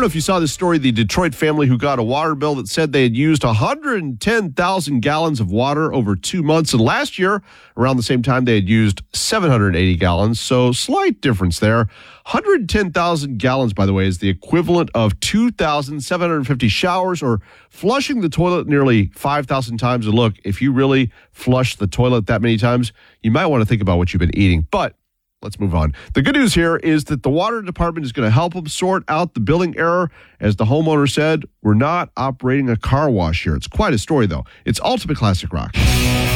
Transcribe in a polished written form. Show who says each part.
Speaker 1: know if you saw this story, the Detroit family who got a water bill that said they had used 110,000 gallons of water over 2 months. And last year, around the same time, they had used 780 gallons. So slight difference there. 110,000 gallons, by the way, is the equivalent of 2,750 showers or flushing the toilet nearly 5,000 times. And look, if you really flush the toilet that many times, you might want to think about what you've been eating. But let's move on. The good news here is that the water department is going to help them sort out the billing error. As the homeowner said, we're not operating a car wash here. It's quite a story, though. It's Ultimate Classic Rock.